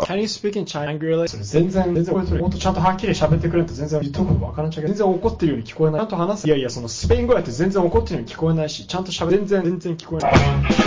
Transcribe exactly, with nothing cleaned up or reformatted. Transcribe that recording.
Can you speak in Chinese? それ全然、全然、もっとちゃんとはっきり喋ってくれと全然言っとくことわからんちゃうけど、全然怒ってるように聞こえない。ちゃんと話す。いやいや、そのスペイン語やって全然怒ってるように聞こえないし、ちゃんと喋る。全然、全然聞こえない。